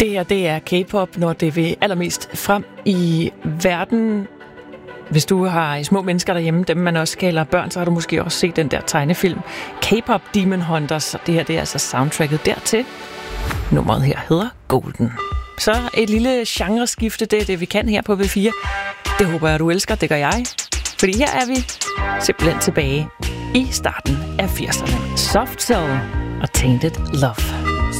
Det er K-pop, når det vil allermest frem i verden. Hvis du har små mennesker derhjemme, dem man også kalder børn, så har du måske også set den der tegnefilm K-pop Demon Hunters. Det her det er altså soundtracket dertil. Nummeret her hedder Golden. Så et lille genreskifte, det er det, vi kan her på V4. Det håber jeg, du elsker, det gør jeg. Fordi her er vi simpelthen tilbage i starten af 80'erne. Soft Cell og Tainted Love.